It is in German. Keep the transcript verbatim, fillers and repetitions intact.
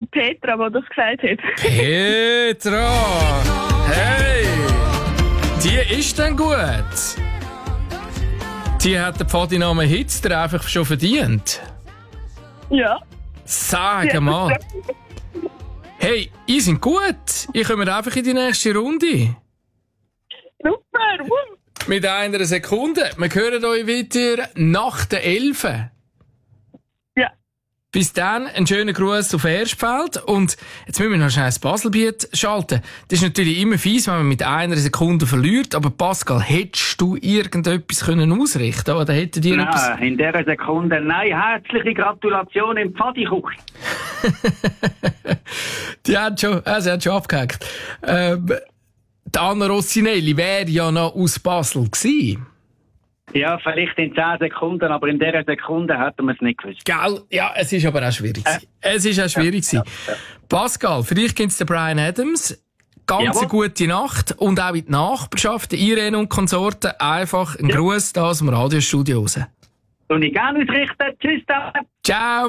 Petra, die das gesagt hat. Petra! Hey! Die ist dann gut. Die hat den Pfadinamen Hitzter einfach schon verdient. Ja. Sag mal. Hey, ihr seid gut. Ich komme einfach in die nächste Runde. Super. Woo. Mit einer Sekunde. Wir hören euch wieder nach der Elfe. Ja. Bis dann, einen schönen Gruß auf Erstfeld. Und jetzt müssen wir noch schnell das Baselbiet schalten. Das ist natürlich immer fies, wenn man mit einer Sekunde verliert. Aber Pascal, hättest du irgendetwas können ausrichten? Oder hättet ihr Nein, etwas? in dieser Sekunde. Nein, herzliche Gratulation im Pfadikuch. Die hat schon, äh, sie hat schon abgehakt. Ähm, die Anna Rossinelli wäre ja noch aus Basel gewesen. Ja, vielleicht in zehn Sekunden, aber in dieser Sekunde hätten wir es nicht gewusst. Gell? Ja, es ist aber auch schwierig. Äh. Es ist auch schwierig. Ja, ja, ja. Pascal, für dich gibt es den Brian Adams. Ganz eine gute Nacht und auch in die Nachbarschaft, Irene und Konsorten, einfach einen ja. Gruß da aus dem Radiostudio raus. Und ich gerne ausrichten. Tschüss. Ciao.